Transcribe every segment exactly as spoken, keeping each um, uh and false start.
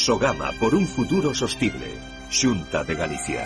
Sogama, por un futuro sostible. Xunta de Galicia.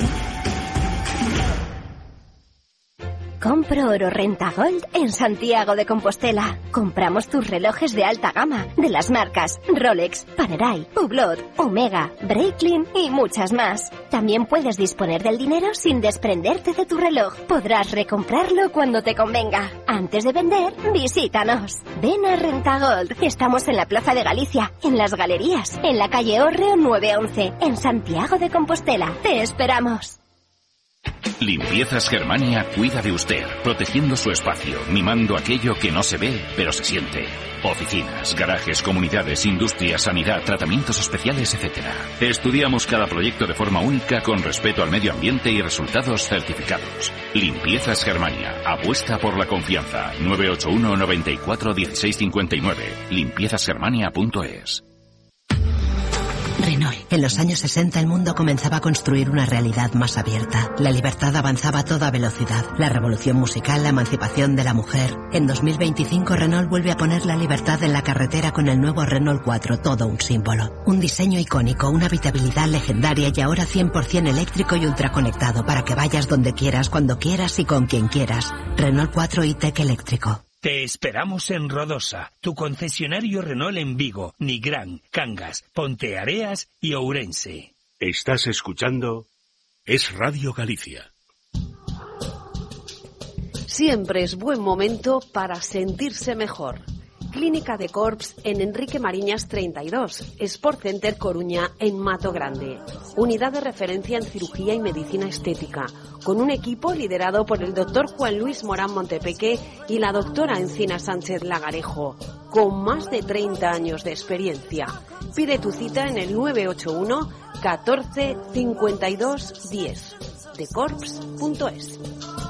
Compro oro Renta Gold en Santiago de Compostela. Compramos tus relojes de alta gama, de las marcas Rolex, Panerai, Hublot, Omega, Breitling y muchas más. También puedes disponer del dinero sin desprenderte de tu reloj. Podrás recomprarlo cuando te convenga. Antes de vender, visítanos. Ven a Renta Gold. Estamos en la Plaza de Galicia, en Las Galerías, en la calle Hórreo nueve once, en Santiago de Compostela. Te esperamos. Limpiezas Germania cuida de usted, protegiendo su espacio, mimando aquello que no se ve, pero se siente. Oficinas, garajes, comunidades, industrias, sanidad, tratamientos especiales, etcétera. Estudiamos cada proyecto de forma única con respeto al medio ambiente y resultados certificados. Limpiezas Germania, apuesta por la confianza. nueve ocho uno, noventa y cuatro, dieciséis cincuenta y nueve. limpiezas germania punto es. Renault. En los años sesenta el mundo comenzaba a construir una realidad más abierta. La libertad avanzaba a toda velocidad. La revolución musical, la emancipación de la mujer. En dos mil veinticinco Renault vuelve a poner la libertad en la carretera con el nuevo Renault cuatro, todo un símbolo. Un diseño icónico, una habitabilidad legendaria y ahora cien por ciento eléctrico y ultraconectado para que vayas donde quieras, cuando quieras y con quien quieras. Renault cuatro e-Tech eléctrico. Te esperamos en Rodosa, tu concesionario Renault en Vigo, Nigrán, Cangas, Ponteareas y Ourense. Estás escuchando Es Radio Galicia. Siempre es buen momento para sentirse mejor. Clínica de Corps en Enrique Mariñas treinta y dos, Sport Center Coruña en Mato Grande. Unidad de referencia en cirugía y medicina estética, con un equipo liderado por el doctor Juan Luis Morán Montepeque y la doctora Encina Sánchez Lagarejo, con más de treinta años de experiencia. Pide tu cita en el nueve ocho uno, catorce, cincuenta y dos, diez, de corps punto es.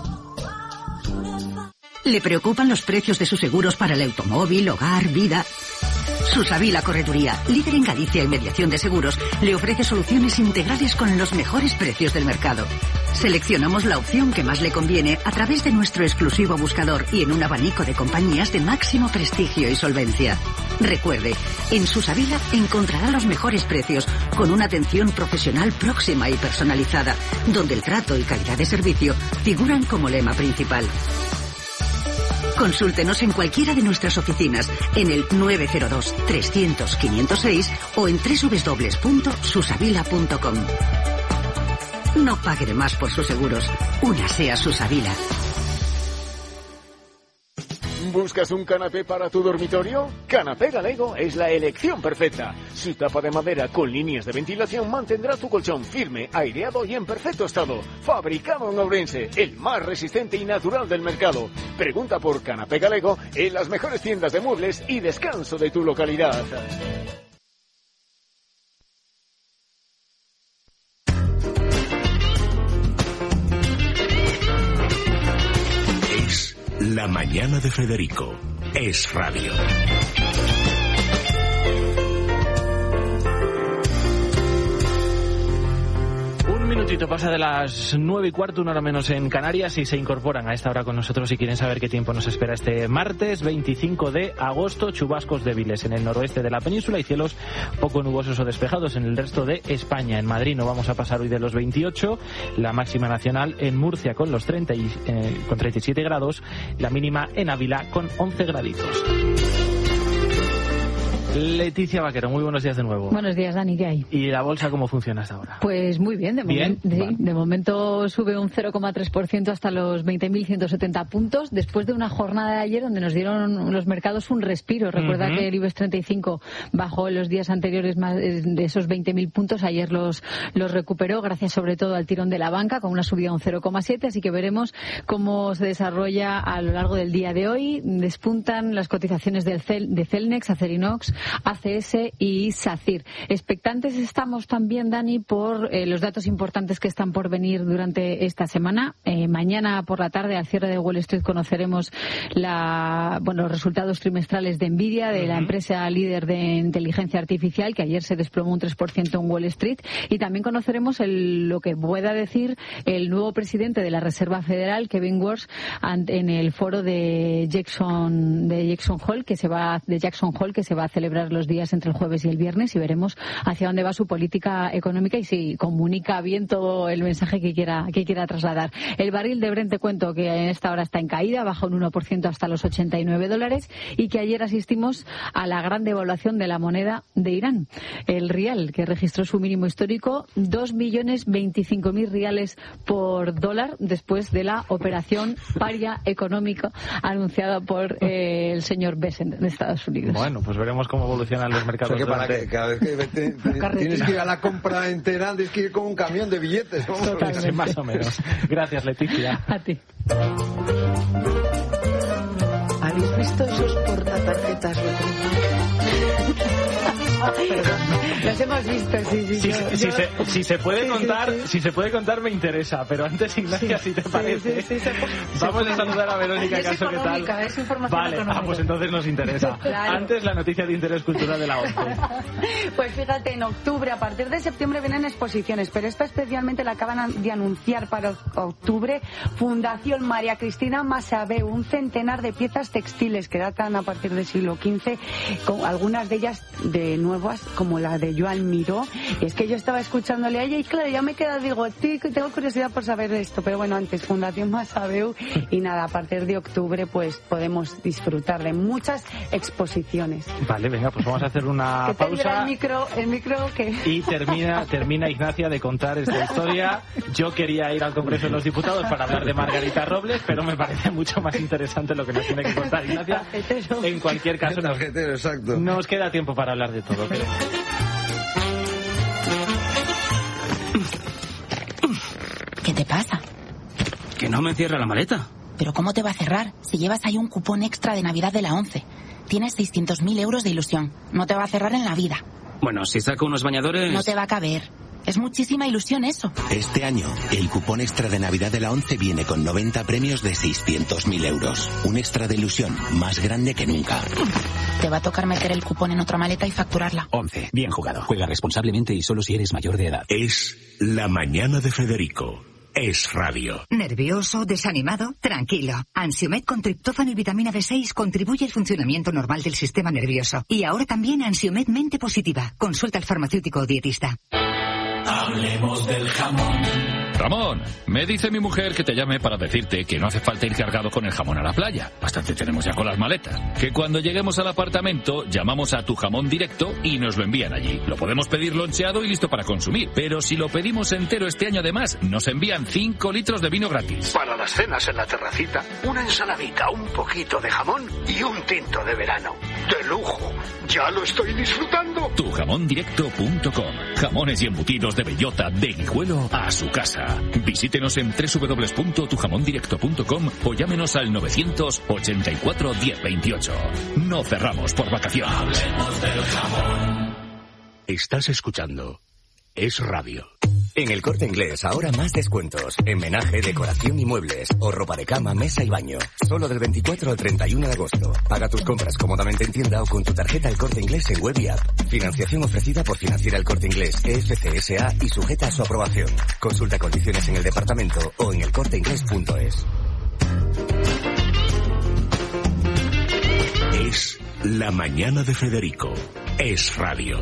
¿Le preocupan los precios de sus seguros para el automóvil, hogar, vida? Susavila Correduría, líder en Galicia en mediación de seguros, le ofrece soluciones integrales con los mejores precios del mercado. Seleccionamos la opción que más le conviene a través de nuestro exclusivo buscador y en un abanico de compañías de máximo prestigio y solvencia. Recuerde, en Susavila encontrará los mejores precios con una atención profesional próxima y personalizada, donde el trato y calidad de servicio figuran como lema principal. Consúltenos en cualquiera de nuestras oficinas en el nueve cero dos, trescientos, quinientos seis o en doble u doble u doble u punto susavila punto com. No pague de más por sus seguros. Únase a Susavila. ¿Buscas un canapé para tu dormitorio? Canapé Galego es la elección perfecta. Su tapa de madera con líneas de ventilación mantendrá tu colchón firme, aireado y en perfecto estado. Fabricado en Ourense, el más resistente y natural del mercado. Pregunta por Canapé Galego en las mejores tiendas de muebles y descanso de tu localidad. La mañana de Federico es radio. Un minutito pasa de las nueve y cuarto, una hora menos en Canarias, y se incorporan a esta hora con nosotros si quieren saber qué tiempo nos espera este martes veinticinco de agosto. Chubascos débiles en el noroeste de la península y cielos poco nubosos o despejados en el resto de España. En Madrid no vamos a pasar hoy de los veintiocho, la máxima nacional en Murcia con los treinta y, eh, con treinta y siete grados, la mínima en Ávila con once graditos. Leticia Vaquero, muy buenos días de nuevo. Buenos días, Dani, ¿qué hay? ¿Y la bolsa cómo funciona hasta ahora? Pues muy bien, de, ¿Bien? Momen- sí, Vale. de momento sube un cero coma tres por ciento hasta los veinte mil ciento setenta puntos, después de una jornada de ayer donde nos dieron los mercados un respiro. Recuerda Uh-huh. que el IBEX treinta y cinco bajó en los días anteriores más de esos veinte mil puntos, ayer los, los recuperó gracias sobre todo al tirón de la banca con una subida de un cero coma siete, así que veremos cómo se desarrolla a lo largo del día de hoy. Despuntan las cotizaciones del Cel, de Celnex, Acerinox, A C S y SACIR. Expectantes estamos también, Dani, por eh, los datos importantes que están por venir durante esta semana. Eh, mañana por la tarde, al cierre de Wall Street, conoceremos la, bueno, los resultados trimestrales de Nvidia, de uh-huh. la empresa líder de inteligencia artificial, que ayer se desplomó un tres por ciento en Wall Street. Y también conoceremos el, lo que pueda decir el nuevo presidente de la Reserva Federal, Kevin Warsh, en el foro de Jackson, de Jackson Hole, que se va, de Jackson Hole, que se va a celebrar celebrar los días entre el jueves y el viernes y veremos hacia dónde va su política económica y si comunica bien todo el mensaje que quiera, que quiera trasladar. El barril de Brent, te cuento que en esta hora está en caída, baja un uno por ciento hasta los ochenta y nueve dólares y que ayer asistimos a la gran devaluación de la moneda de Irán. El rial, que registró su mínimo histórico, dos millones veinticinco mil riales por dólar después de la operación paria económica anunciada por eh, el señor Bessent de Estados Unidos. Bueno, pues veremos cómo evolucionan los mercados. O sea que para que cada vez que te, te, tienes que ir a la compra entera, tienes que ir con un camión de billetes. Sí, más o menos. Gracias, Leticia. A ti. ¿Habéis visto esos portatarjetas de Los hemos visto, sí, sí. Si, yo, si, yo... se, si se puede sí, contar, sí, sí. si se puede contar me interesa, pero antes, Ignacia, sí, si te parece, sí, sí, sí, se... vamos a saludar a Verónica Caso, ¿qué tal? Es información vale, económica. ah, pues entonces nos interesa. Claro. Antes la noticia de interés cultural de la ONCE. Pues fíjate, en octubre, a partir de septiembre vienen exposiciones, pero esta especialmente la acaban de anunciar para octubre. Fundación María Cristina Massabeu, un centenar de piezas textiles que datan a partir del siglo quince, con algunas de ellas de nuevas, como la de Joan Miró. Y es que yo estaba escuchándole a ella y claro, ya me queda, digo, tengo curiosidad por saber esto, pero bueno, antes Fundación Massabeu y nada, a partir de octubre pues podemos disfrutar de muchas exposiciones. Vale, venga, pues vamos a hacer una que pausa. El micro, el micro que... Y termina, termina Ignacia de contar esta historia. Yo quería ir al Congreso de los Diputados para hablar de Margarita Robles, pero me parece mucho más interesante lo que nos tiene que contar Ignacia. En cualquier caso, nos, nos queda tiempo para hablar de todo, creo. ¿Qué te pasa? Que no me cierra la maleta. ¿Pero cómo te va a cerrar? Si llevas ahí un cupón extra de Navidad de la ONCE. Tienes seiscientos mil euros de ilusión. No te va a cerrar en la vida. Bueno, si saco unos bañadores... No te va a caber. Es muchísima ilusión eso. Este año, el cupón extra de Navidad de la ONCE viene con noventa premios de seiscientos mil euros. Un extra de ilusión más grande que nunca. Te va a tocar meter el cupón en otra maleta y facturarla. ONCE. Bien jugado. Juega responsablemente y solo si eres mayor de edad. Es La Mañana de Federico. Es radio. ¿Nervioso? ¿Desanimado? Tranquilo. Ansiomed con triptófano y vitamina B seis contribuye al funcionamiento normal del sistema nervioso. Y ahora también Ansiomed Mente Positiva. Consulta al farmacéutico o dietista. Hablemos del jamón. Ramón, me dice mi mujer que te llame para decirte que no hace falta ir cargado con el jamón a la playa. Bastante tenemos ya con las maletas. Que cuando lleguemos al apartamento, llamamos a Tu Jamón Directo y nos lo envían allí. Lo podemos pedir loncheado y listo para consumir. Pero si lo pedimos entero este año además, nos envían cinco litros de vino gratis. Para las cenas en la terracita, una ensaladita, un poquito de jamón y un tinto de verano. ¡De lujo! ¡Ya lo estoy disfrutando! tu jamón directo punto com. Jamones y embutidos de bellota de Guijuelo a su casa. Visítenos en doble u doble u doble u punto tu jamón directo punto com o llámenos al novecientos ochenta y cuatro diez veintiocho. No cerramos por vacaciones. Hablemos del jamón. Estás escuchando Es Radio. En El Corte Inglés, ahora más descuentos. En menaje, decoración y muebles. O ropa de cama, mesa y baño. Solo del veinticuatro al treinta y uno de agosto. Paga tus compras cómodamente en tienda o con tu tarjeta El Corte Inglés en web y app. Financiación ofrecida por Financiera El Corte Inglés, E F C S A y sujeta a su aprobación. Consulta condiciones en el departamento o en el corte inglés punto es. Es La Mañana de Federico. Es radio.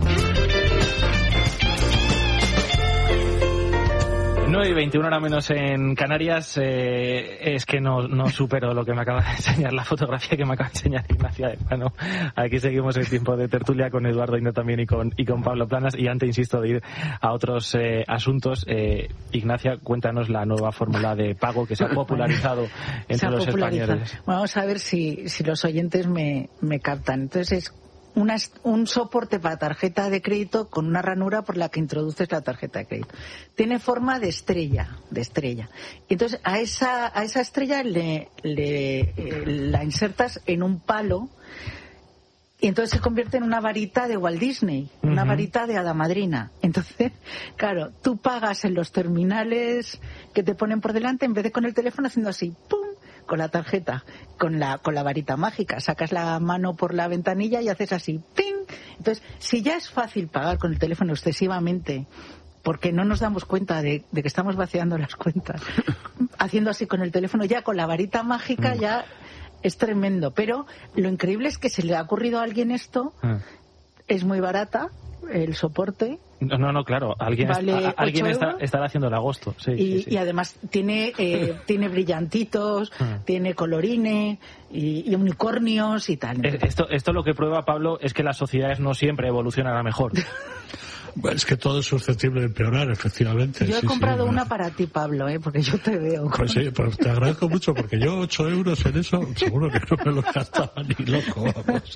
nueve y veintiuno, hora menos en Canarias. Eh, es que no, no supero lo que me acaba de enseñar, la fotografía que me acaba de enseñar Ignacia. Bueno, aquí seguimos el tiempo de tertulia con Eduardo Indo también y con, y con Pablo Planas. Y antes, insisto, de ir a otros eh, asuntos, eh, Ignacia, cuéntanos la nueva fórmula de pago que se ha popularizado entre los españoles. Vamos a ver si, si los oyentes me, me captan. Entonces es Una, un soporte para tarjeta de crédito con una ranura por la que introduces la tarjeta de crédito. Tiene forma de estrella, de estrella. Entonces a esa a esa estrella le, le eh, la insertas en un palo y entonces se convierte en una varita de Walt Disney, uh-huh. una varita de hada madrina. Entonces, claro, tú pagas en los terminales que te ponen por delante en vez de con el teléfono haciendo así, ¡pum!, con la tarjeta, con la con la varita mágica. Sacas la mano por la ventanilla y haces así, ¡ping! Entonces, si ya es fácil pagar con el teléfono excesivamente, porque no nos damos cuenta de, de que estamos vaciando las cuentas, haciendo así con el teléfono, ya con la varita mágica, ya es tremendo, pero lo increíble es que se le ha ocurrido a alguien esto, mm. es muy barata el soporte. No, no, no, claro, alguien, vale a, alguien está, estará haciendo el agosto. Sí, y, sí, sí. y además tiene eh, tiene brillantitos, mm. tiene colorines y, y unicornios y tal. Esto, esto lo que prueba, Pablo, es que las sociedades no siempre evolucionan a mejor. Es que todo es susceptible de empeorar, efectivamente. Yo he sí, comprado sí, una para ti, Pablo, ¿eh? Porque yo te veo. Con... Pues sí, pues te agradezco mucho, porque yo ocho euros en eso, seguro que no me lo gastaba ni loco, vamos.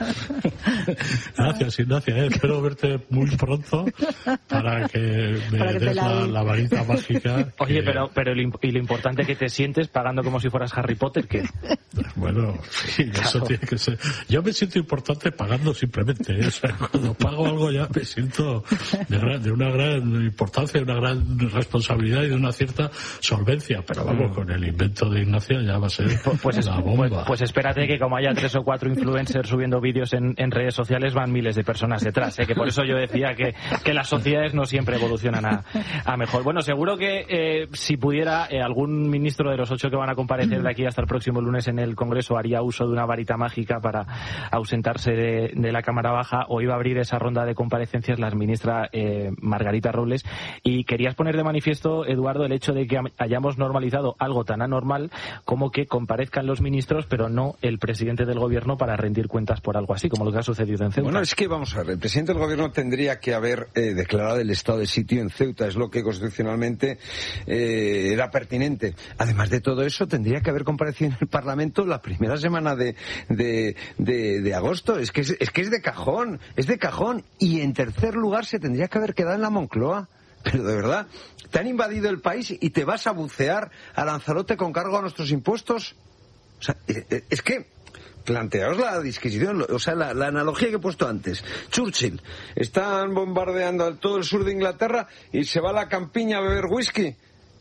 Gracias, Ignacia, ¿eh? Espero verte muy pronto para que me para que des la, la, la varita mágica. Oye, que... pero pero lo, y lo importante es que te sientes pagando como si fueras Harry Potter, que... Bueno, sí, claro. Eso tiene que ser. Yo me siento importante pagando simplemente, ¿eh? O sea, cuando pago algo ya me siento... De, gran, de una gran importancia, de una gran responsabilidad y de una cierta solvencia, pero vamos, mm. con el invento de Ignacia ya va a ser pues, la bomba. Pues, pues espérate que como haya tres o cuatro influencers subiendo vídeos en, en redes sociales, van miles de personas detrás, ¿eh? Que por eso yo decía que, que las sociedades no siempre evolucionan a, a mejor. Bueno, seguro que eh, si pudiera eh, algún ministro de los ocho que van a comparecer de aquí hasta el próximo lunes en el Congreso haría uso de una varita mágica para ausentarse de, de la Cámara Baja, o iba a abrir esa ronda de comparecencias la ministra Eh, Margarita Robles, y querías poner de manifiesto, Eduardo, el hecho de que hayamos normalizado algo tan anormal como que comparezcan los ministros pero no el presidente del gobierno para rendir cuentas por algo así, como lo que ha sucedido en Ceuta. Bueno, es que vamos a ver, el presidente del gobierno tendría que haber eh, declarado el estado de sitio en Ceuta, es lo que constitucionalmente eh, era pertinente. Además de todo eso, tendría que haber comparecido en el Parlamento la primera semana de, de, de, de agosto. Es que es, es que es de cajón, es de cajón. Y en tercer lugar se tendría que haber quedado en la Moncloa. Pero de verdad, te han invadido el país y te vas a bucear a Lanzarote con cargo a nuestros impuestos. O sea, es que planteaos la disquisición, o sea, la, la analogía que he puesto antes. Churchill, están bombardeando todo el sur de Inglaterra y se va a la campiña a beber whisky.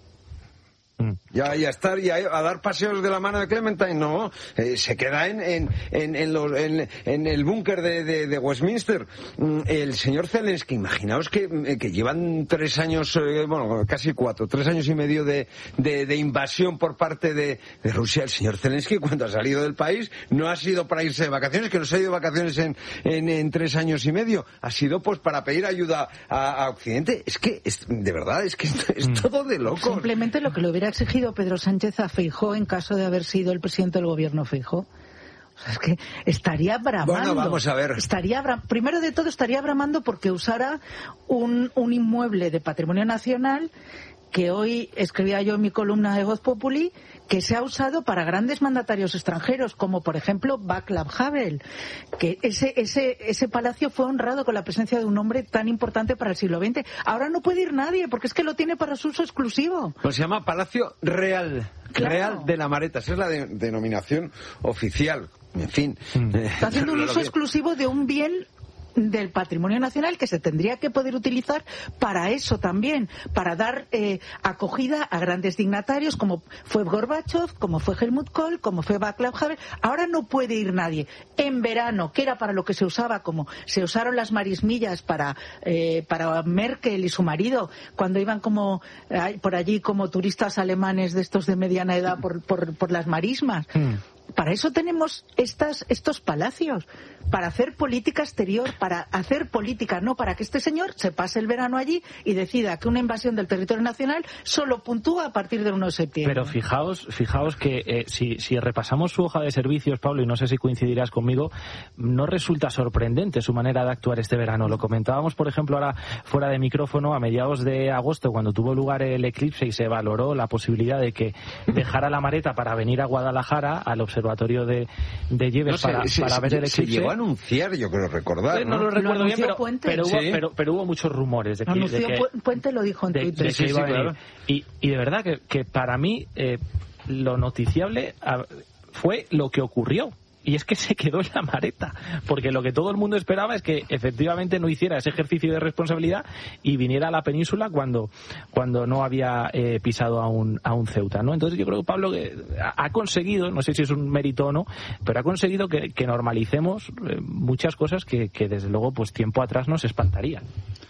Ya, y a estar y a, a dar paseos de la mano de Clementine, no, eh, se queda en en en, en, los, en, en el búnker de, de, de Westminster. El señor Zelensky, imaginaos que, que llevan tres años, eh, bueno, casi cuatro, tres años y medio de, de, de invasión por parte de, de Rusia. El señor Zelensky, cuando ha salido del país, no ha sido para irse de vacaciones, que no se ha ido de vacaciones en, en, en tres años y medio, ha sido pues para pedir ayuda a, a Occidente. Es que, es, de verdad, es que es, es mm. todo de loco. Simplemente lo que le hubiera exigido Pedro Sánchez a Feijóo en caso de haber sido el presidente del gobierno Feijóo. O sea, es que estaría bramando. Bueno, vamos a ver. Estaría bram... Primero de todo, estaría bramando porque usara un, un inmueble de patrimonio nacional que hoy escribía yo en mi columna de Voz Populi, que se ha usado para grandes mandatarios extranjeros, como por ejemplo Václav Havel, que ese, ese, ese palacio fue honrado con la presencia de un hombre tan importante para el siglo veinte. Ahora no puede ir nadie, porque es que lo tiene para su uso exclusivo. Pues se llama Palacio Real, claro. Real de la Mareta, esa es la de, denominación oficial. En fin. Está haciendo un uso exclusivo de un bien del patrimonio nacional que se tendría que poder utilizar para eso también, para dar eh, acogida a grandes dignatarios como fue Gorbachev, como fue Helmut Kohl, como fue Václav Havel. Ahora no puede ir nadie. En verano, que era para lo que se usaba, como se usaron las marismillas para eh, para Merkel y su marido cuando iban como eh, por allí como turistas alemanes de estos de mediana edad por, por, por las marismas. Mm. Para eso tenemos estas, estos palacios, para hacer política exterior, para hacer política, no para que este señor se pase el verano allí y decida que una invasión del territorio nacional solo puntúa a partir del uno de septiembre. Pero fijaos, fijaos que eh, si, si repasamos su hoja de servicios, Pablo, y no sé si coincidirás conmigo, no resulta sorprendente su manera de actuar este verano. Lo comentábamos, por ejemplo, ahora fuera de micrófono, a mediados de agosto, cuando tuvo lugar el eclipse y se valoró la posibilidad de que dejara la maleta para venir a Guadalajara, al observatorio de, de Lleves, no sé, para, se, para se, ver el eclipse. Se llegó a anunciar, yo creo recordar, eh, no, ¿no? lo recuerdo lo bien, pero, pero, hubo, ¿sí? pero, pero hubo muchos rumores de que... Anunció de que Puente lo dijo en de, Twitter. De que sí, iba sí, a venir. claro. Y, y de verdad que, que para mí eh, lo noticiable a, fue lo que ocurrió. Y es que se quedó en la maleta, porque lo que todo el mundo esperaba es que efectivamente no hiciera ese ejercicio de responsabilidad y viniera a la península cuando cuando no había eh, pisado a un, a un Ceuta, ¿no? Entonces yo creo que Pablo que ha conseguido, no sé si es un mérito o no, pero ha conseguido que, que normalicemos eh, muchas cosas que, que desde luego pues tiempo atrás nos espantarían.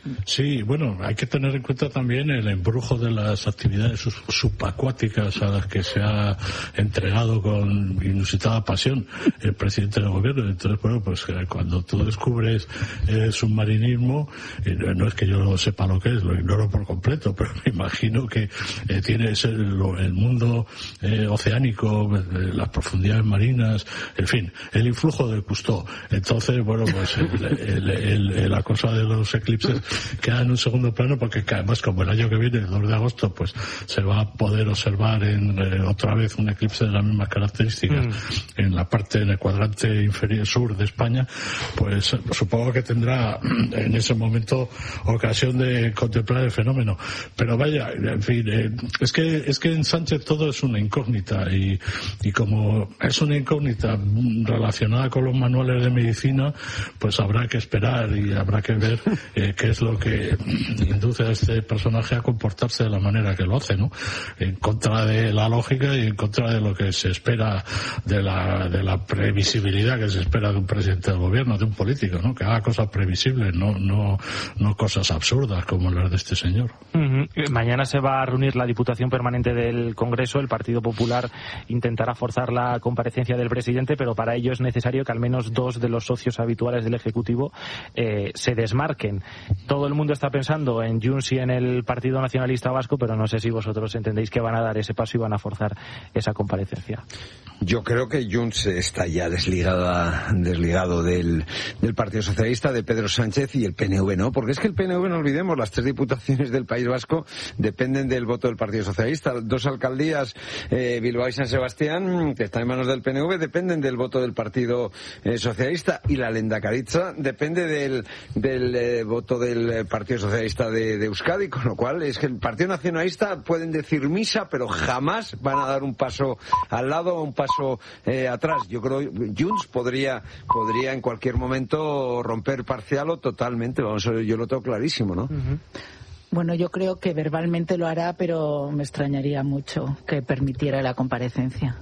Sí, bueno, hay que tener en cuenta también el embrujo de las actividades subacuáticas a las que se ha entregado con inusitada pasión el presidente del gobierno. Entonces, bueno, pues cuando tú descubres el submarinismo, eh, no es que yo sepa lo que es, lo ignoro por completo, pero me imagino que eh, tienes el, el mundo eh, oceánico, eh, las profundidades marinas, en fin, el influjo de Cousteau. Entonces, bueno, pues el, el, el, el, la cosa de los eclipses queda en un segundo plano, porque además, como el año que viene, el dos de agosto, pues se va a poder observar en, eh, otra vez un eclipse de las mismas características mm. en la parte, en el cuadrante inferior sur de España, pues supongo que tendrá en ese momento ocasión de contemplar el fenómeno. Pero vaya, en fin, eh, es que es que en Sánchez todo es una incógnita, y, y como es una incógnita relacionada con los manuales de medicina, pues habrá que esperar y habrá que ver eh, qué es lo que induce a este personaje a comportarse de la manera que lo hace, ¿no? En contra de la lógica y en contra de lo que se espera, de la, de la previsibilidad que se espera de un presidente del gobierno, de un político, ¿no? Que haga cosas previsibles, no, no, no cosas absurdas como las de este señor. Uh-huh. Mañana se va a reunir la Diputación Permanente del Congreso. El Partido Popular intentará forzar la comparecencia del presidente, pero para ello es necesario que al menos dos de los socios habituales del Ejecutivo eh, se desmarquen. Todo el mundo está pensando en Junts y en el Partido Nacionalista Vasco, pero no sé si vosotros entendéis que van a dar ese paso y van a forzar esa comparecencia. Yo creo que Junts está ya desligada, desligado del, del Partido Socialista, de Pedro Sánchez, y el P N V no, porque es que el P N V, no olvidemos, las tres diputaciones del País Vasco dependen del voto del Partido Socialista. Dos alcaldías, eh, Bilbao y San Sebastián, que están en manos del P N V, dependen del voto del Partido eh, Socialista, y la Lehendakaritza depende del, del eh, voto del Partido Socialista de, de Euskadi, con lo cual es que el Partido Nacionalista pueden decir misa, pero jamás van a dar un paso al lado o un paso eh, atrás. Yo creo que Junts podría, podría en cualquier momento romper parcial o totalmente, vamos, yo lo tengo clarísimo, ¿no? Uh-huh. Bueno, yo creo que verbalmente lo hará, pero me extrañaría mucho que permitiera la comparecencia,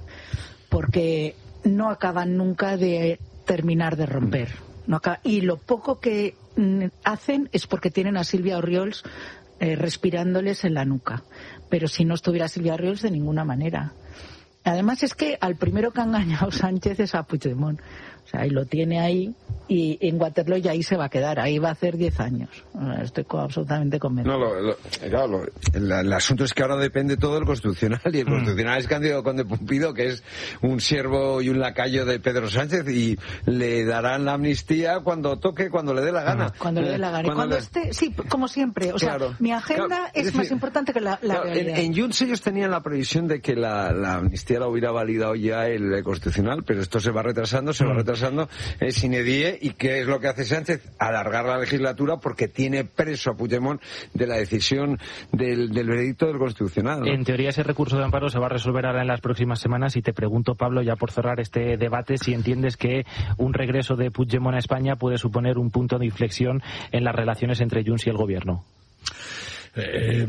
porque no acaban nunca de terminar de romper. No acaba, y lo poco que mm, hacen es porque tienen a Silvia Orriols eh, respirándoles en la nuca. Pero si no estuviera Silvia Orriols, de ninguna manera. Además es que al primero que ha engañado Sánchez es a Puigdemont. O sea, y lo tiene ahí, y en Waterloo ya ahí se va a quedar, ahí va a hacer diez años. Estoy absolutamente convencido. No, lo, lo, claro, lo, el, el asunto es que ahora depende todo del Constitucional, y el mm. Constitucional es Cándido Conde Pumpido, que es un siervo y un lacayo de Pedro Sánchez, y le darán la amnistía cuando toque, cuando le dé la gana. Cuando le dé la gana. Y cuando le... esté, sí, como siempre. O claro, sea, mi agenda claro, es, es decir, más importante que la, la claro, realidad. En, en Junts ellos tenían la previsión de que la, la amnistía la hubiera validado ya el, el Constitucional, pero esto se va retrasando, se mm. va retrasando. Es sine die, y ¿qué es lo que hace Sánchez? Alargar la legislatura, porque tiene preso a Puigdemont de la decisión del, del veredicto del Constitucional, ¿no? En teoría ese recurso de amparo se va a resolver ahora en las próximas semanas, y te pregunto, Pablo, ya por cerrar este debate, si entiendes que un regreso de Puigdemont a España puede suponer un punto de inflexión en las relaciones entre Junts y el Gobierno. Eh,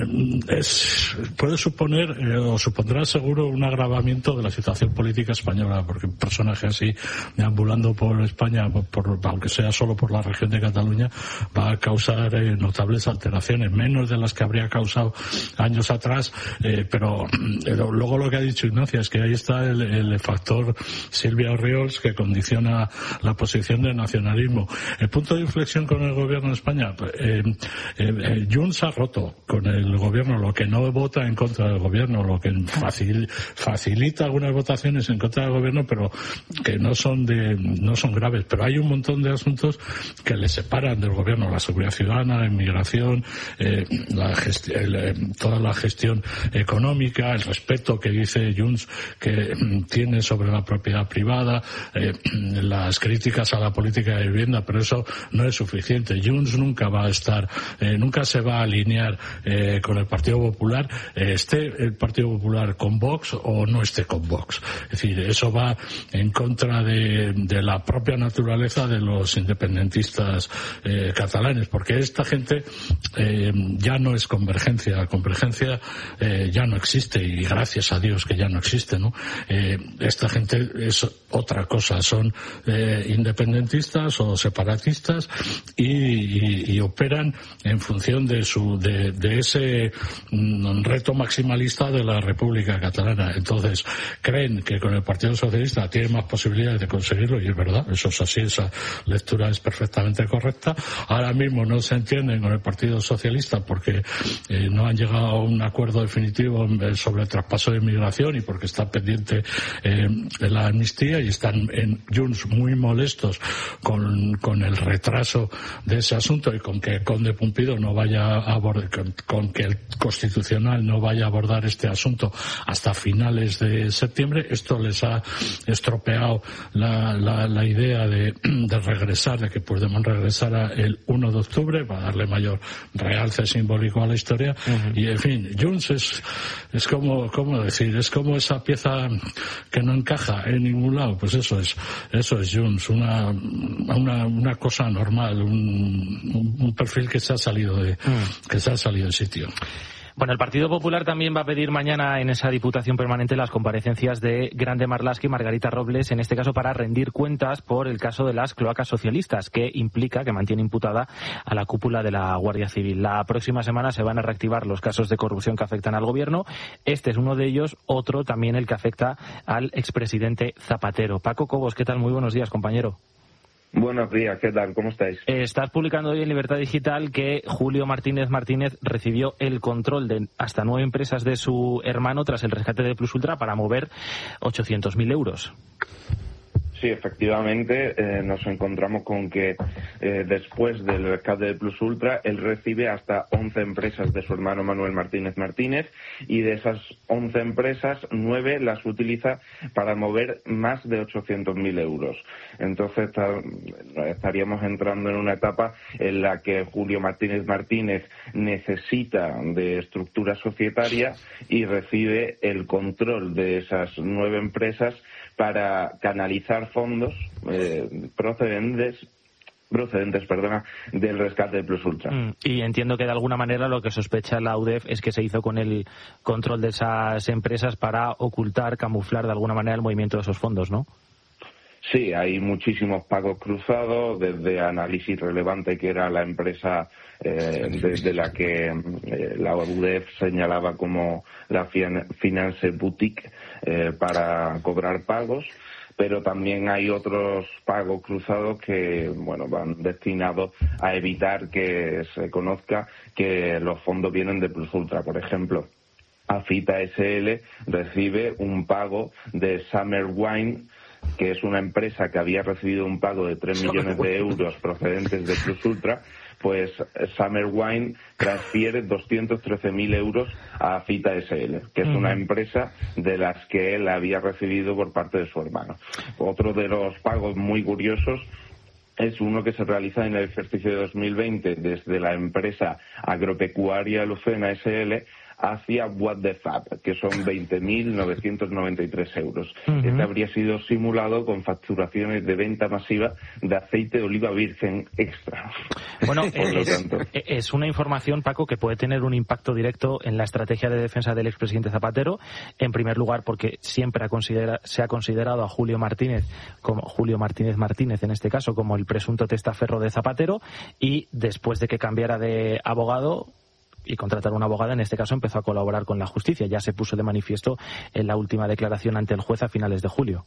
es, puede suponer eh, o supondrá seguro un agravamiento de la situación política española, porque un personaje así deambulando por España, por, por, aunque sea solo por la región de Cataluña, va a causar eh, notables alteraciones, menos de las que habría causado años atrás, eh, pero eh, luego lo que ha dicho Ignacia es que ahí está el, el factor Silvia Orriols, que condiciona la posición del nacionalismo. El punto de inflexión con el gobierno de España, eh, eh, Junts ha roto con el gobierno, lo que no vota en contra del gobierno, lo que facil, facilita algunas votaciones en contra del gobierno, pero que no son de no son graves. Pero hay un montón de asuntos que le separan del gobierno: la seguridad ciudadana, la inmigración, eh, la gesti- el, eh, toda la gestión económica, el respeto que dice Junts que mm, tiene sobre la propiedad privada, eh, las críticas a la política de vivienda, pero eso no es suficiente. Junts nunca va a estar, eh, nunca se va a aliar alinear eh, con el Partido Popular, eh, esté el Partido Popular con Vox o no esté con Vox. Es decir, eso va en contra de, de la propia naturaleza de los independentistas eh, catalanes, porque esta gente eh, ya no es convergencia, la convergencia eh, ya no existe, y gracias a Dios que ya no existe, ¿no? Eh, esta gente es otra cosa, son eh, independentistas o separatistas y, y, y operan en función de su de, de ese mm, reto maximalista de la República Catalana. Entonces creen que con el Partido Socialista tienen más posibilidades de conseguirlo, y es verdad, eso es así, esa lectura es perfectamente correcta. Ahora mismo no se entienden con el Partido Socialista porque eh, no han llegado a un acuerdo definitivo sobre el traspaso de inmigración y porque está pendiente eh, la amnistía, y están en Junts muy molestos con, con el retraso de ese asunto y con que el conde Pumpido no vaya a abordar, con, con que el Constitucional no vaya a abordar este asunto hasta finales de septiembre. Esto les ha estropeado la, la, la idea de, de regresar, de que podemos regresar a el uno de octubre para darle mayor realce simbólico a la historia. Uh-huh. Y en fin, Junts es, es como, ¿cómo decir? Es como esa pieza que no encaja en ningún lado. Pues eso es, eso es Junts, una, una, una cosa normal, un, un perfil que se ha salido de, uh-huh. que se ha salido de sitio. Bueno, el Partido Popular también va a pedir mañana en esa Diputación Permanente las comparecencias de Grande Marlaska y Margarita Robles, en este caso para rendir cuentas por el caso de las cloacas socialistas, que implica, que mantiene imputada a la cúpula de la Guardia Civil. La próxima semana se van a reactivar los casos de corrupción que afectan al gobierno. Este es uno de ellos, otro también el que afecta al expresidente Zapatero. Paco Cobos, ¿qué tal? Muy buenos días, compañero. Buenos días, ¿qué tal? ¿Cómo estáis? Eh, estás publicando hoy en Libertad Digital que Julio Martínez Martínez recibió el control de hasta nueve empresas de su hermano tras el rescate de Plus Ultra para mover ochocientos mil euros. Sí, efectivamente, eh, nos encontramos con que eh, después del rescate de Plus Ultra, él recibe hasta once empresas de su hermano Manuel Martínez Martínez, y de esas once empresas, nueve las utiliza para mover más de ochocientos mil euros. Entonces está, estaríamos entrando en una etapa en la que Julio Martínez Martínez necesita de estructura societaria y recibe el control de esas nueve empresas para canalizar fondos eh, procedentes procedentes perdona, del rescate de Plus Ultra. Mm, y entiendo que de alguna manera lo que sospecha la U D E F es que se hizo con el control de esas empresas para ocultar, camuflar de alguna manera el movimiento de esos fondos, ¿no? Sí, hay muchísimos pagos cruzados, desde Análisis Relevante, que era la empresa eh, desde la que eh, la U D E F señalaba como la Finance Boutique eh, para cobrar pagos, pero también hay otros pagos cruzados que, bueno, van destinados a evitar que se conozca que los fondos vienen de Plus Ultra. Por ejemplo, Afita S L recibe un pago de Summer Wine, que es una empresa que había recibido un pago de tres millones de euros procedentes de Plus Ultra. Pues Summer Wine transfiere doscientos trece mil euros a Afita S L, que es una empresa de las que él había recibido por parte de su hermano. Otro de los pagos muy curiosos es uno que se realiza en el ejercicio de dos mil veinte desde la empresa agropecuaria Lucena S L hacia What the Fab, que son veinte mil novecientos noventa y tres euros. Uh-huh. Este habría sido simulado con facturaciones de venta masiva de aceite de oliva virgen extra. Bueno, es, es una información, Paco, que puede tener un impacto directo en la estrategia de defensa del expresidente Zapatero. En primer lugar, porque siempre ha considera, se ha considerado a Julio Martínez, como Julio Martínez Martínez en este caso, como el presunto testaferro de Zapatero, y después de que cambiara de abogado y contratar a una abogada, en este caso empezó a colaborar con la justicia. Ya se puso de manifiesto en la última declaración ante el juez a finales de julio.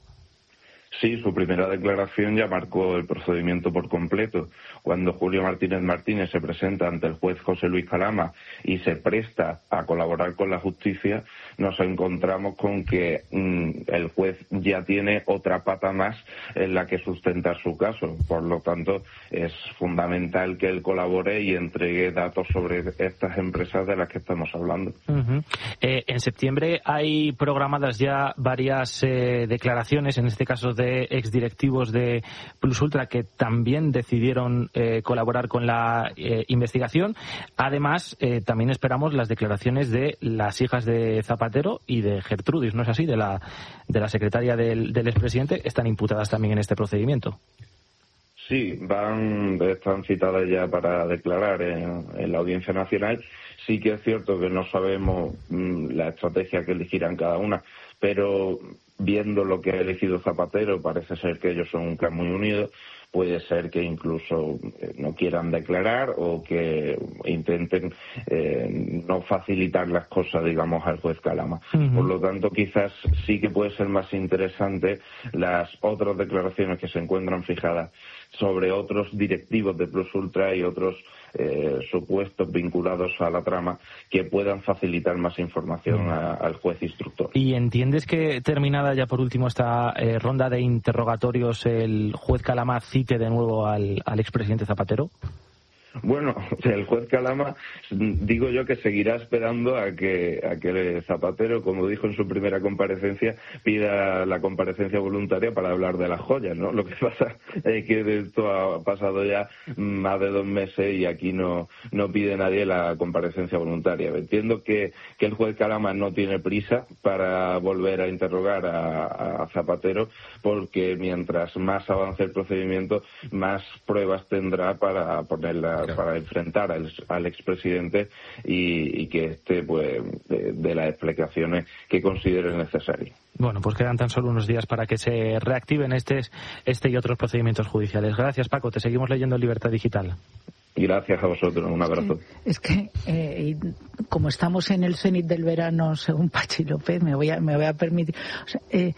Sí, su primera declaración ya marcó el procedimiento por completo. Cuando Julio Martínez Martínez se presenta ante el juez José Luis Calama y se presta a colaborar con la justicia, nos encontramos con que mmm, el juez ya tiene otra pata más en la que sustentar su caso. Por lo tanto, es fundamental que él colabore y entregue datos sobre estas empresas de las que estamos hablando. Uh-huh. Eh, en septiembre hay programadas ya varias eh, declaraciones, en este caso de de exdirectivos de Plus Ultra que también decidieron eh, colaborar con la eh, investigación. Además, eh, también esperamos las declaraciones de las hijas de Zapatero y de Gertrudis, ¿no es así?, de la, de la secretaria del, del expresidente. Están imputadas también en este procedimiento. Sí, van, están citadas ya para declarar en, en la Audiencia Nacional. Sí que es cierto que no sabemos mmm, la estrategia que elegirán cada una, pero viendo lo que ha elegido Zapatero, parece ser que ellos son un clan muy unido. Puede ser que incluso no quieran declarar o que intenten eh, no facilitar las cosas, digamos, al juez Calama. Uh-huh. Por lo tanto, quizás sí que puede ser más interesante las otras declaraciones que se encuentran fijadas sobre otros directivos de Plus Ultra y otros eh, supuestos vinculados a la trama que puedan facilitar más información a, al juez instructor. ¿Y entiendes que, terminada ya por último esta eh, ronda de interrogatorios, el juez Calama cite de nuevo al, al expresidente Zapatero? Bueno, el juez Calama, digo yo que seguirá esperando a que, a que Zapatero, como dijo en su primera comparecencia, pida la comparecencia voluntaria para hablar de las joyas, ¿no? Lo que pasa es que esto ha pasado ya más de dos meses y aquí no, no pide nadie la comparecencia voluntaria. Entiendo que, que el juez Calama no tiene prisa para volver a interrogar a, a Zapatero, porque mientras más avance el procedimiento, más pruebas tendrá para ponerla para enfrentar al, al expresidente y, y que éste pues de, de las explicaciones que considere necesarias. Bueno, pues quedan tan solo unos días para que se reactiven este, este y otros procedimientos judiciales. Gracias, Paco. Te seguimos leyendo en Libertad Digital. Gracias a vosotros. Un abrazo. Es que, es que eh, como estamos en el cenit del verano, según Pachi López, me voy a, me voy a permitir... O sea, eh,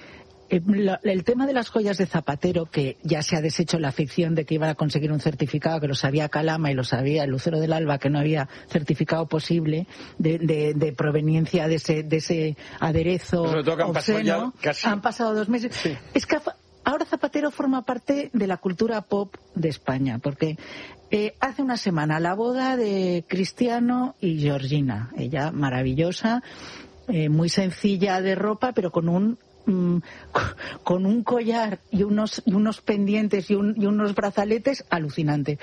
el tema de las joyas de Zapatero, que ya se ha deshecho la ficción de que iban a conseguir un certificado, que lo sabía Calama y lo sabía el Lucero del Alba, que no había certificado posible de, de, de proveniencia de ese, de ese aderezo obsceno. Han, han pasado dos meses. Sí. Es que ahora Zapatero forma parte de la cultura pop de España, porque eh, hace una semana la boda de Cristiano y Georgina, ella maravillosa, eh, muy sencilla de ropa, pero con un con un collar y unos, y unos pendientes y, un, y unos brazaletes alucinantes.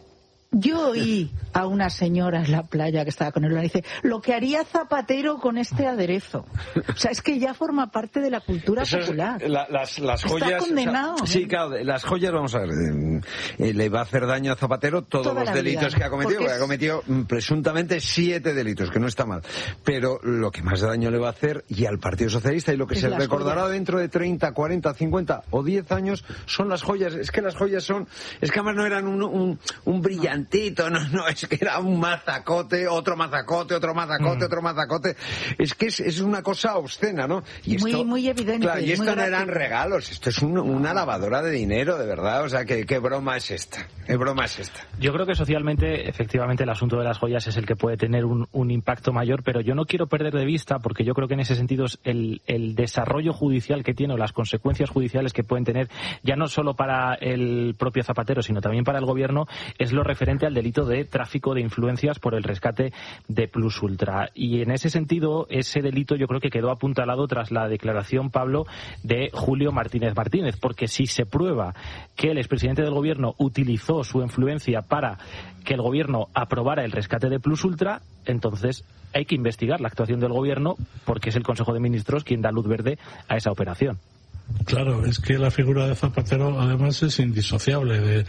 Yo oí a una señora en la playa que estaba con él y dice, lo que haría Zapatero con este aderezo. O sea, es que ya forma parte de la cultura Eso popular. Es, la, las, las joyas, está condenado. O sea, sí, claro, las joyas, vamos a ver, eh, le va a hacer daño a Zapatero todos Toda los delitos vida, que ha cometido, porque es... ha cometido presuntamente siete delitos, que no está mal. Pero lo que más daño le va a hacer, y al Partido Socialista, y lo que es se recordará joyas. Dentro de treinta, cuarenta, cincuenta o diez años, son las joyas. Es que las joyas son, es que además no eran un, un, un brillante. No, no, es que era un mazacote, otro mazacote, otro mazacote, mm. otro mazacote. Es que es, es una cosa obscena, ¿no? Y muy, esto, muy evidente. Claro, y esto no gráfico. Eran regalos, esto es un, una lavadora de dinero, de verdad. O sea, ¿qué, qué broma es esta? ¿Qué broma es esta? Yo creo que socialmente, efectivamente, el asunto de las joyas es el que puede tener un, un impacto mayor, pero yo no quiero perder de vista, porque yo creo que en ese sentido el, el desarrollo judicial que tiene o las consecuencias judiciales que pueden tener, ya no solo para el propio Zapatero, sino también para el gobierno, es lo referente al delito de tráfico de influencias por el rescate de Plus Ultra. Y en ese sentido, ese delito yo creo que quedó apuntalado tras la declaración, Pablo, de Julio Martínez Martínez, porque si se prueba que el expresidente del gobierno utilizó su influencia para que el gobierno aprobara el rescate de Plus Ultra, entonces hay que investigar la actuación del gobierno, porque es el Consejo de Ministros quien da luz verde a esa operación. Claro, es que la figura de Zapatero además es indisociable de,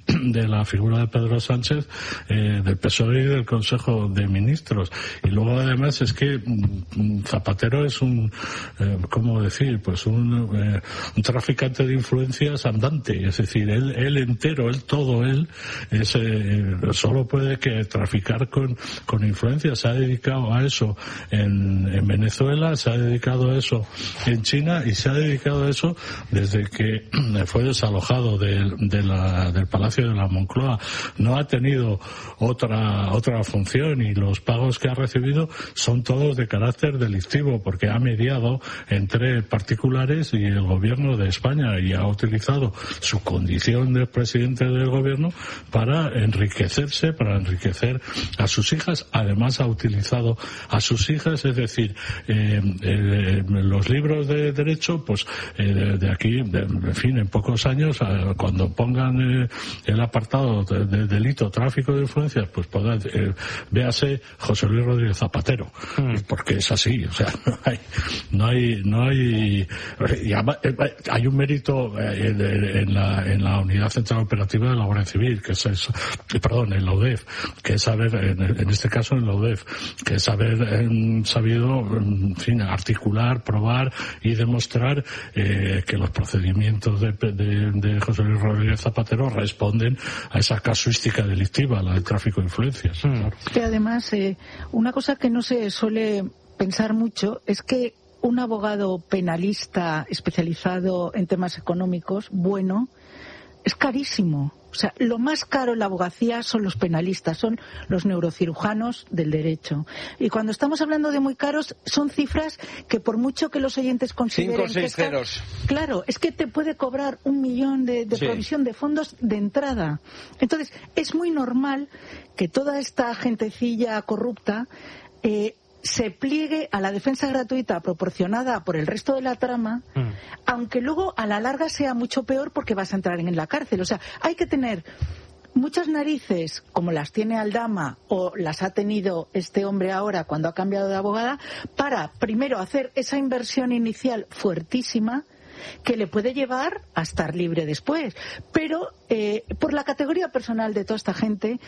de la figura de Pedro Sánchez, eh, del P S O E y del Consejo de Ministros. Y luego además es que mm, Zapatero es un, eh, ¿cómo decir? Pues un, eh, un traficante de influencias andante. Es decir, él, él entero, él todo, él, es, eh, solo puede que traficar con, con influencias. Se ha dedicado a eso en, en Venezuela, se ha dedicado a eso en China y se ha dedicado a eso desde que fue desalojado de, de la, del Palacio de la Moncloa. No ha tenido otra otra función y los pagos que ha recibido son todos de carácter delictivo, porque ha mediado entre particulares y el gobierno de España y ha utilizado su condición de presidente del gobierno para enriquecerse, para enriquecer a sus hijas. Además ha utilizado a sus hijas, es decir, eh, eh, los libros de derecho, pues eh, de, de aquí, de, en fin, en pocos años, eh, cuando pongan eh, el apartado de, de delito tráfico de influencias, pues podrá, eh, véase José Luis Rodríguez Zapatero, mm. porque es así, o sea, no hay, no hay, no hay, y además, eh, hay un mérito eh, en, en, la, en la Unidad Central Operativa de la Guardia Civil, que es eso, perdón, en la U D E F, que es haber, en, en este caso en la U D E F, que es haber eh, sabido, en fin, articular, probar y demostrar eh, que los procedimientos de, de, de José Luis Rodríguez Zapatero responden a esa casuística delictiva, la del tráfico de influencias. Mm. Claro. Que además, eh, una cosa que no se suele pensar mucho es que un abogado penalista especializado en temas económicos, bueno, es carísimo. O sea, lo más caro en la abogacía son los penalistas, son los neurocirujanos del derecho. Y cuando estamos hablando de muy caros, son cifras que por mucho que los oyentes consideren... Cinco o seis que ceros. Está, claro, es que te puede cobrar un millón de, de sí. provisión de fondos de entrada. Entonces, es muy normal que toda esta gentecilla corrupta... Eh, se pliegue a la defensa gratuita proporcionada por el resto de la trama, mm. aunque luego a la larga sea mucho peor porque vas a entrar en la cárcel. O sea, hay que tener muchas narices, como las tiene Aldama o las ha tenido este hombre ahora cuando ha cambiado de abogada, para primero hacer esa inversión inicial fuertísima que le puede llevar a estar libre después. Pero eh, por la categoría personal de toda esta gente,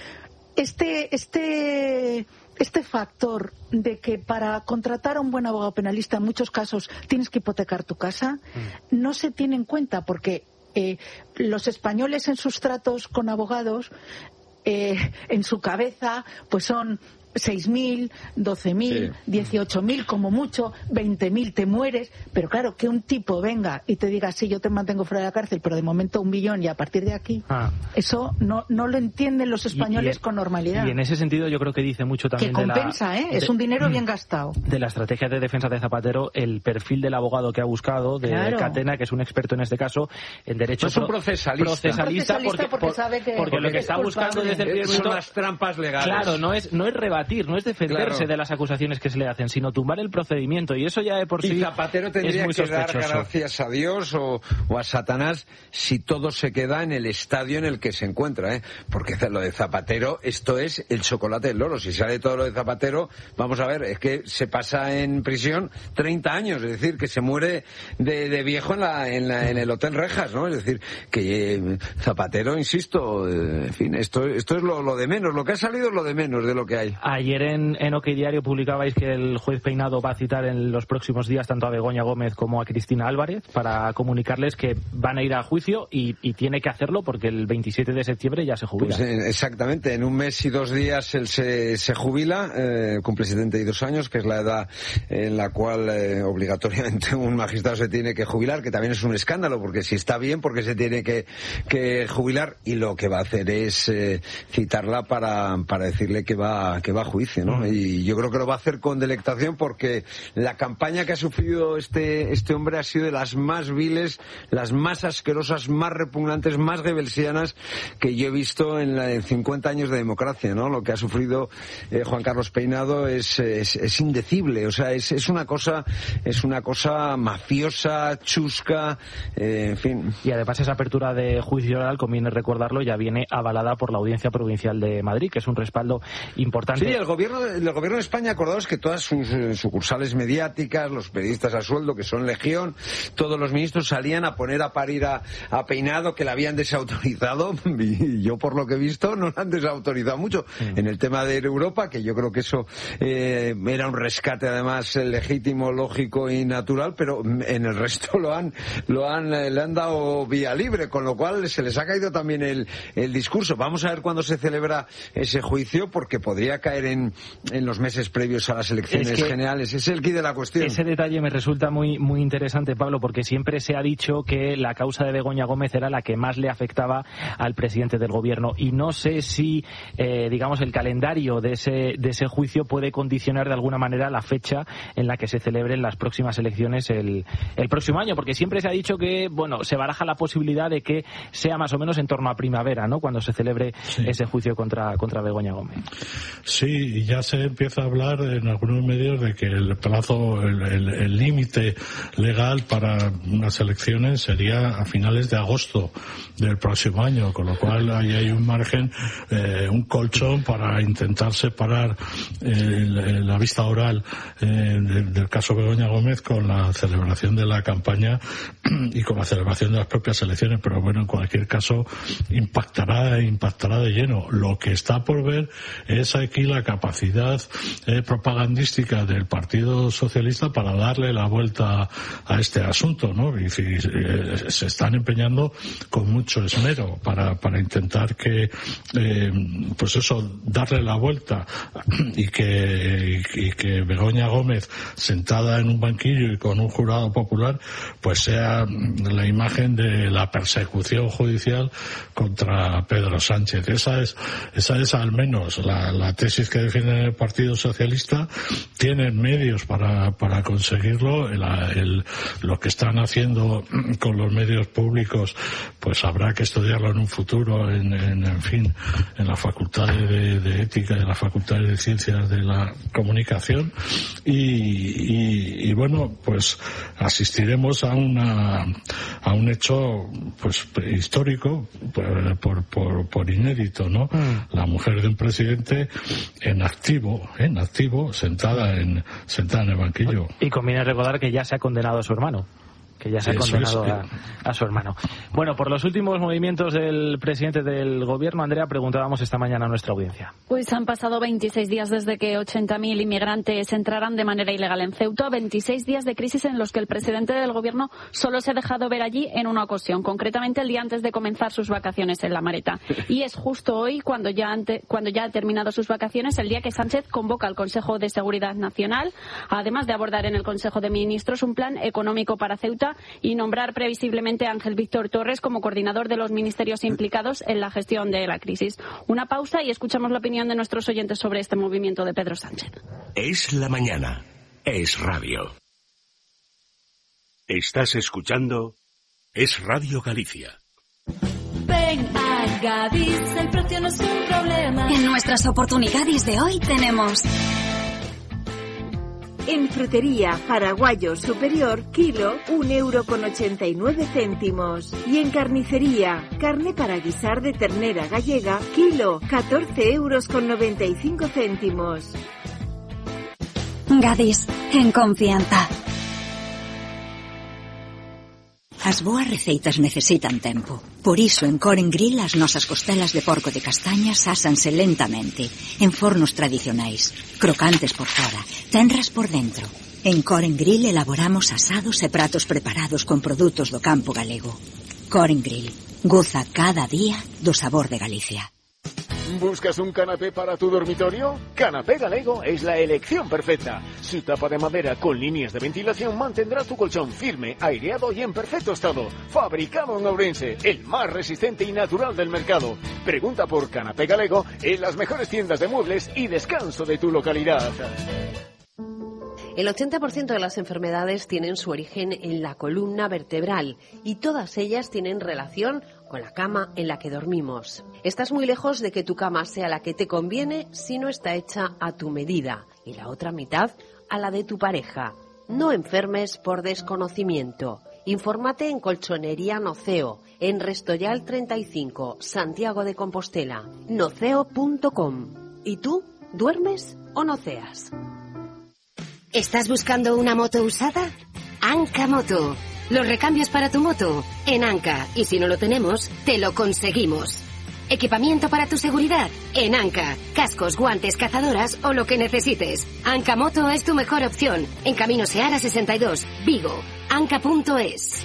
este este este factor de que para contratar a un buen abogado penalista en muchos casos tienes que hipotecar tu casa, mm. no se tiene en cuenta porque eh, los españoles en sus tratos con abogados, eh, en su cabeza, pues son seis mil, doce mil, sí. dieciocho mil como mucho, veinte mil, te mueres. Pero claro, que un tipo venga y te diga, sí, yo te mantengo fuera de la cárcel, pero de momento un millón y a partir de aquí, ah. eso no no lo entienden los españoles y, y, con normalidad. Y en ese sentido yo creo que dice mucho también que compensa, de la, ¿eh? Es de, un dinero bien gastado. De la estrategia de defensa de Zapatero, el perfil del abogado que ha buscado, de claro. Catena, que es un experto en este caso, en derecho... No es un procesalista. Procesalista, procesalista porque, porque, por, sabe que, porque lo que está buscando desde el primer son momento... las trampas legales. Claro, no es, no es rebatir, no es defender Claro. de las acusaciones que se le hacen, sino tumbar el procedimiento, y eso ya de por sí y Zapatero tendría es muy que dar sospechoso. gracias a Dios o, o a Satanás si todo se queda en el estadio en el que se encuentra, ¿eh? Porque lo de Zapatero, esto es el chocolate del loro. Si sale todo lo de Zapatero, vamos a ver, es que se pasa en prisión treinta años, es decir, que se muere de, de viejo en, la, en, la, en el Hotel Rejas, ¿no? Es decir, que eh, Zapatero, insisto, eh, en fin, esto, esto es lo, lo de menos, lo que ha salido es lo de menos de lo que hay. Ayer en, en OK Diario publicabais que el juez Peinado va a citar en los próximos días tanto a Begoña Gómez como a Cristina Álvarez para comunicarles que van a ir a juicio y, y tiene que hacerlo porque el veintisiete de septiembre ya se jubila. Pues, eh, exactamente, en un mes y dos días él se, se jubila, eh, cumple setenta y dos años, que es la edad en la cual eh, obligatoriamente un magistrado se tiene que jubilar, que también es un escándalo, porque si está bien, porque se tiene que, que jubilar, y lo que va a hacer es eh, citarla para, para decirle que va, que va a juicio, ¿no? Mm. Y yo creo que lo va a hacer con delectación porque la campaña que ha sufrido este este hombre ha sido de las más viles, las más asquerosas, más repugnantes, más goebbelsianas que yo he visto en, la, en cincuenta años de democracia, ¿no? Lo que ha sufrido eh, Juan Carlos Peinado es, es, es indecible, o sea, es, es una cosa es una cosa mafiosa, chusca, eh, en fin. Y además esa apertura de juicio oral, conviene recordarlo, ya viene avalada por la Audiencia Provincial de Madrid, que es un respaldo importante. Sí, el gobierno, el gobierno de España, acordaos que todas sus eh, sucursales mediáticas, los periodistas a sueldo, que son legión, todos los ministros salían a poner a parir a, a Peinado, que la habían desautorizado, y yo por lo que he visto no la han desautorizado mucho. Mm. En el tema de Europa, que yo creo que eso eh, era un rescate además legítimo, lógico y natural, pero en el resto lo han, lo han, le han dado vía libre, con lo cual se les ha caído también el, el discurso. Vamos a ver cuándo se celebra ese juicio, porque podría caer en, en los meses previos a las elecciones es generales. Es el quid de la cuestión. Ese detalle me resulta muy muy interesante, Pablo, porque siempre se ha dicho que la causa de Begoña Gómez era la que más le afectaba al presidente del gobierno, y no sé si eh, digamos el calendario de ese de ese juicio puede condicionar de alguna manera la fecha en la que se celebren las próximas elecciones el, el próximo año, porque siempre se ha dicho que, bueno, se baraja la posibilidad de que sea más o menos en torno a primavera, ¿no?, cuando se celebre sí. ese juicio contra contra Begoña Gómez. Sí, y ya se empieza a hablar en algunos medios de que el plazo, el límite legal para unas elecciones sería a finales de agosto del próximo año, con lo cual ahí hay un margen, eh, un colchón para intentar separar eh, la vista oral eh, del, del caso Begoña Gómez con la celebración de la campaña y con la celebración de las propias elecciones. Pero bueno, en cualquier caso impactará, impactará de lleno. Lo que está por ver es aquí la capacidad eh, propagandística del Partido Socialista para darle la vuelta a este asunto, ¿no? Y, y, eh, se están empeñando con mucho esmero para, para intentar que, eh, pues eso, darle la vuelta y que, y que Begoña Gómez, sentada en un banquillo y con un jurado popular, pues sea la imagen de la persecución judicial contra Pedro Sánchez. Esa es, esa es al menos la, la tesis que defiende el Partido Socialista. Tienen medios para, para conseguirlo. El, el, lo que están haciendo con los medios públicos, pues habrá que estudiarlo en un futuro, en, en, en fin, en la Facultad de, de Ética y en la Facultad de Ciencias de la Comunicación. Y, y, y bueno, pues asistiremos a una, a un hecho, pues histórico, por, por, por, por inédito, ¿no? Mm. La mujer de un presidente en activo, en activo, sentada en, sentada en el banquillo. Y conviene recordar que ya se ha condenado a su hermano. que ya se ha Eso condenado es, a, a su hermano. Bueno, por los últimos movimientos del presidente del gobierno, Andrea, preguntábamos esta mañana a nuestra audiencia. Pues han pasado veintiséis días desde que ochenta mil inmigrantes entraran de manera ilegal en Ceuta, veintiséis días de crisis en los que el presidente del gobierno solo se ha dejado ver allí en una ocasión, concretamente el día antes de comenzar sus vacaciones en La Mareta. Y es justo hoy, cuando ya, ante, cuando ya ha terminado sus vacaciones, el día que Sánchez convoca al Consejo de Seguridad Nacional, además de abordar en el Consejo de Ministros un plan económico para Ceuta y nombrar previsiblemente a Ángel Víctor Torres como coordinador de los ministerios implicados en la gestión de la crisis. Una pausa y escuchamos la opinión de nuestros oyentes sobre este movimiento de Pedro Sánchez. Es la mañana. Es radio. Estás escuchando Es Radio Galicia. Ven a Gadis, el precio no es un problema. En nuestras oportunidades de hoy tenemos... En frutería Paraguayo Superior, kilo, un euro con ochenta y nueve céntimos. Y en carnicería, carne para guisar de ternera gallega, kilo, catorce euros con noventa y cinco céntimos. Gadis, en confianza. As boas receitas necesitan tempo. Por iso, en Coren Grill, as nosas costelas de porco de castañas ásanse lentamente, en fornos tradicionais, crocantes por fora, tenras por dentro. En Coren Grill elaboramos asados e pratos preparados con produtos do campo galego. Coren Grill, goza cada día do sabor de Galicia. ¿Buscas un canapé para tu dormitorio? Canapé Galego es la elección perfecta. Su tapa de madera con líneas de ventilación mantendrá tu colchón firme, aireado y en perfecto estado. Fabricado en Ourense, el más resistente y natural del mercado. Pregunta por Canapé Galego en las mejores tiendas de muebles y descanso de tu localidad. El ochenta por ciento de las enfermedades tienen su origen en la columna vertebral y todas ellas tienen relación con la cama en la que dormimos. Estás muy lejos de que tu cama sea la que te conviene si no está hecha a tu medida y la otra mitad a la de tu pareja. No enfermes por desconocimiento. Infórmate en Colchonería Noceo, en Restoyal treinta y cinco, Santiago de Compostela, noceo punto com. ¿Y tú? ¿Duermes o noceas? ¿Estás buscando una moto usada? Anca Moto. Los recambios para tu moto en Anca. Y si no lo tenemos, te lo conseguimos. Equipamiento para tu seguridad en Anca. Cascos, guantes, cazadoras o lo que necesites. Anca Moto es tu mejor opción. En Camino Seara sesenta y dos, Vigo. Anca punto es.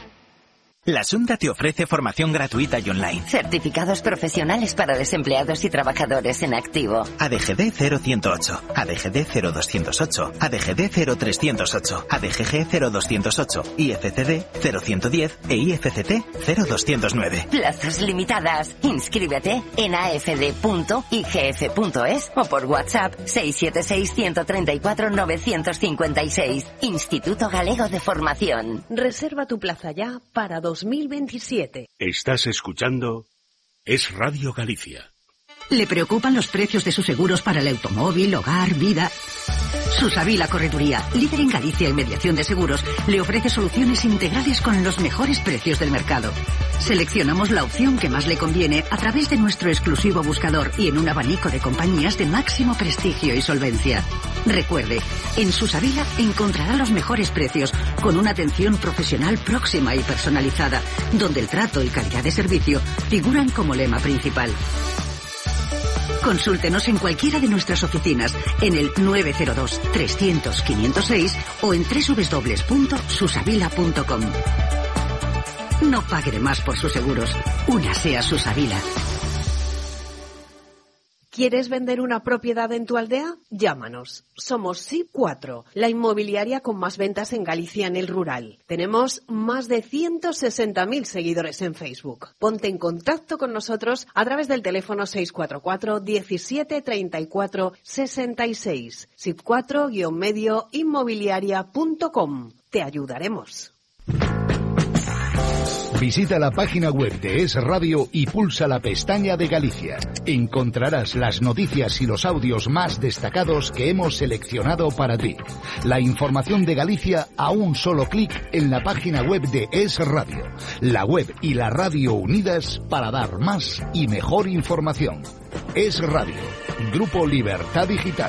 La Sunda te ofrece formación gratuita y online. Certificados profesionales para desempleados y trabajadores en activo. A D G D cero ciento ocho, A D G D cero doscientos ocho, A D G D cero trescientos ocho, A D G G cero doscientos ocho, I F C D cero ciento diez e I F C T cero doscientos nueve. Plazas limitadas. Inscríbete en a f d punto i g f punto es o por WhatsApp seis siete seis, uno tres cuatro, nueve cinco seis. Instituto Galego de Formación. Reserva tu plaza ya para dos mil veintisiete. Estás escuchando Es Radio Galicia. ¿Le preocupan los precios de sus seguros para el automóvil, hogar, vida? Susavila Correduría, líder en Galicia en mediación de seguros, le ofrece soluciones integrales con los mejores precios del mercado. Seleccionamos la opción que más le conviene a través de nuestro exclusivo buscador y en un abanico de compañías de máximo prestigio y solvencia. Recuerde, en Susavila encontrará los mejores precios con una atención profesional próxima y personalizada, donde el trato y calidad de servicio figuran como lema principal. Consúltenos en cualquiera de nuestras oficinas en el nueve cero dos, trescientos, quinientos seis o en doble u doble u doble u punto susavila punto com. No pague de más por sus seguros. Únase a Susavila. ¿Quieres vender una propiedad en tu aldea? Llámanos. Somos S I P cuatro, la inmobiliaria con más ventas en Galicia en el rural. Tenemos más de ciento sesenta mil seguidores en Facebook. Ponte en contacto con nosotros a través del teléfono seis cuatro cuatro, diecisiete, treinta y cuatro, sesenta y seis. S I P cuatro guion medio inmobiliaria punto com. Te ayudaremos. Visita la página web de Es Radio y pulsa la pestaña de Galicia. Encontrarás las noticias y los audios más destacados que hemos seleccionado para ti. La información de Galicia a un solo clic en la página web de Es Radio. La web y la radio unidas para dar más y mejor información. Es Radio, Grupo Libertad Digital.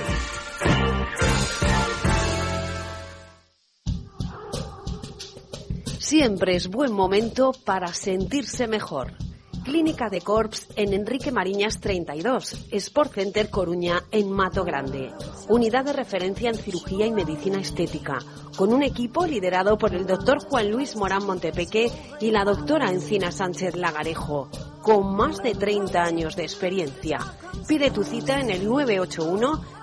Siempre es buen momento para sentirse mejor. Clínica de Corps en Enrique Mariñas treinta y dos, Sport Center Coruña en Mato Grande. Unidad de referencia en cirugía y medicina estética, con un equipo liderado por el doctor Juan Luis Morán Montepeque y la doctora Encina Sánchez Lagarejo, con más de treinta años de experiencia. Pide tu cita en el nueve ocho uno,